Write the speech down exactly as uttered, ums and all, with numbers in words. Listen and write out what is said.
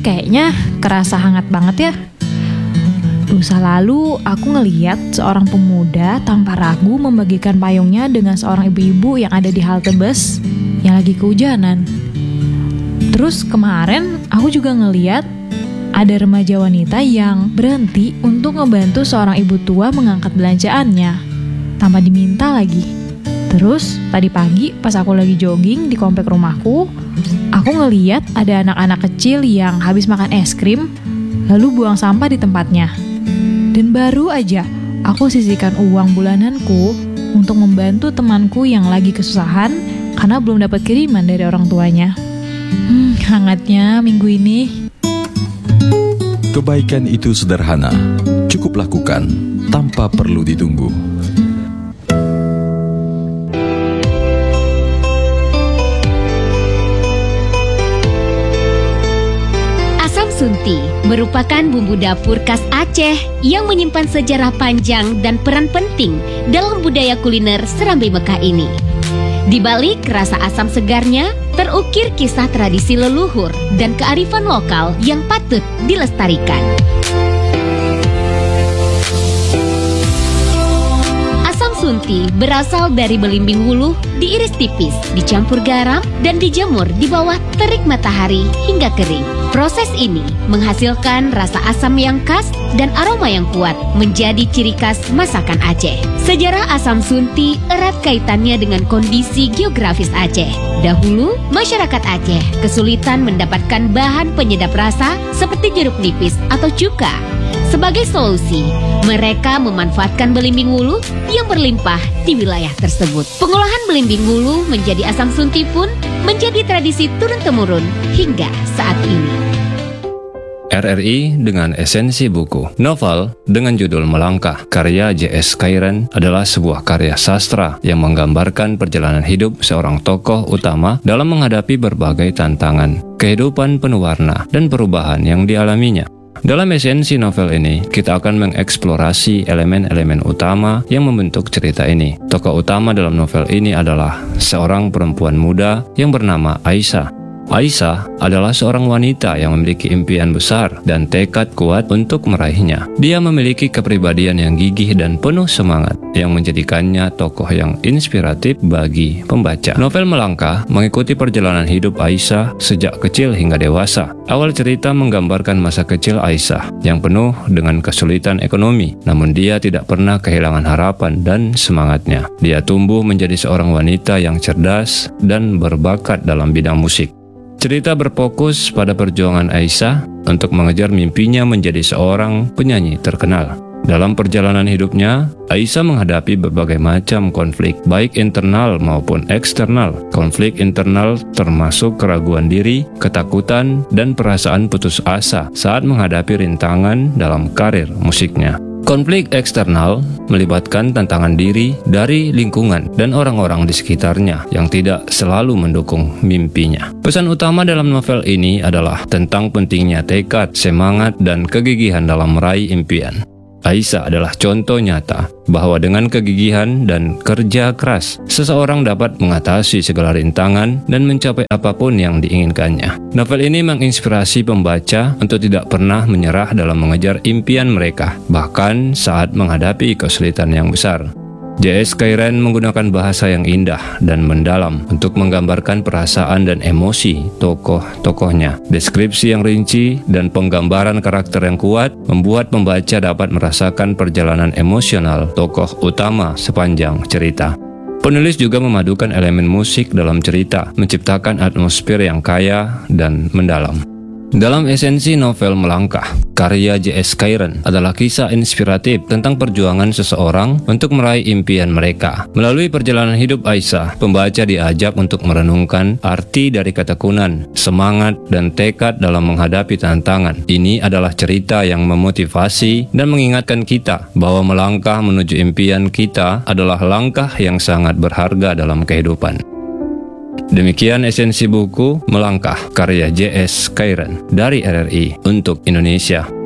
kayaknya kerasa hangat banget ya. Lusa lalu aku ngeliat seorang pemuda tanpa ragu membagikan payungnya dengan seorang ibu-ibu yang ada di halte bus yang lagi kehujanan. Terus kemarin aku juga ngeliat ada remaja wanita yang berhenti untuk ngebantu seorang ibu tua mengangkat belanjaannya tanpa diminta lagi. Terus tadi pagi pas aku lagi jogging di komplek rumahku, aku ngeliat ada anak-anak kecil yang habis makan es krim lalu buang sampah di tempatnya. Dan baru aja aku sisihkan uang bulananku untuk membantu temanku yang lagi kesusahan karena belum dapat kiriman dari orang tuanya. Hmm, hangatnya minggu ini. Kebaikan itu sederhana, cukup lakukan tanpa perlu ditunggu. Sunti merupakan bumbu dapur khas Aceh yang menyimpan sejarah panjang dan peran penting dalam budaya kuliner Serambi Mekah ini. Di balik rasa asam segarnya, terukir kisah tradisi leluhur dan kearifan lokal yang patut dilestarikan. Asam sunti berasal dari belimbing wuluh, diiris tipis, dicampur garam, dan dijemur di bawah terik matahari hingga kering. Proses ini menghasilkan rasa asam yang khas dan aroma yang kuat menjadi ciri khas masakan Aceh. Sejarah asam sunti erat kaitannya dengan kondisi geografis Aceh. Dahulu, masyarakat Aceh kesulitan mendapatkan bahan penyedap rasa seperti jeruk nipis atau cuka. Sebagai solusi, mereka memanfaatkan belimbing wuluh yang berlimpah di wilayah tersebut. Pengolahan belimbing wuluh menjadi asam sunti pun menjadi tradisi turun-temurun hingga saat ini. R R I dengan esensi buku. Novel dengan judul Melangkah, karya J S Kairen adalah sebuah karya sastra yang menggambarkan perjalanan hidup seorang tokoh utama dalam menghadapi berbagai tantangan, kehidupan penuh warna, dan perubahan yang dialaminya. Dalam esensi novel ini, kita akan mengeksplorasi elemen-elemen utama yang membentuk cerita ini. Tokoh utama dalam novel ini adalah seorang perempuan muda yang bernama Aisyah. Aisyah adalah seorang wanita yang memiliki impian besar dan tekad kuat untuk meraihnya. Dia memiliki kepribadian yang gigih dan penuh semangat yang menjadikannya tokoh yang inspiratif bagi pembaca. Novel Melangkah mengikuti perjalanan hidup Aisyah sejak kecil hingga dewasa. Awal cerita menggambarkan masa kecil Aisyah yang penuh dengan kesulitan ekonomi, namun dia tidak pernah kehilangan harapan dan semangatnya. Dia tumbuh menjadi seorang wanita yang cerdas dan berbakat dalam bidang musik. Cerita berfokus pada perjuangan Aisyah untuk mengejar mimpinya menjadi seorang penyanyi terkenal. Dalam perjalanan hidupnya, Aisyah menghadapi berbagai macam konflik, baik internal maupun eksternal. Konflik internal termasuk keraguan diri, ketakutan, dan perasaan putus asa saat menghadapi rintangan dalam karir musiknya. Konflik eksternal melibatkan tantangan diri dari lingkungan dan orang-orang di sekitarnya yang tidak selalu mendukung mimpinya. Pesan utama dalam novel ini adalah tentang pentingnya tekad, semangat, dan kegigihan dalam meraih impian. Aisyah adalah contoh nyata bahwa dengan kegigihan dan kerja keras, seseorang dapat mengatasi segala rintangan dan mencapai apapun yang diinginkannya. Novel ini menginspirasi pembaca untuk tidak pernah menyerah dalam mengejar impian mereka, bahkan saat menghadapi kesulitan yang besar. J S Kairen menggunakan bahasa yang indah dan mendalam untuk menggambarkan perasaan dan emosi tokoh-tokohnya. Deskripsi yang rinci dan penggambaran karakter yang kuat membuat pembaca dapat merasakan perjalanan emosional tokoh utama sepanjang cerita. Penulis juga memadukan elemen musik dalam cerita, menciptakan atmosfer yang kaya dan mendalam. Dalam esensi novel Melangkah, karya J S Kairen adalah kisah inspiratif tentang perjuangan seseorang untuk meraih impian mereka. Melalui perjalanan hidup Aisyah, pembaca diajak untuk merenungkan arti dari ketekunan, semangat, dan tekad dalam menghadapi tantangan. Ini adalah cerita yang memotivasi dan mengingatkan kita bahwa melangkah menuju impian kita adalah langkah yang sangat berharga dalam kehidupan. Demikian esensi buku Melangkah, karya J S Kairen dari R R I untuk Indonesia.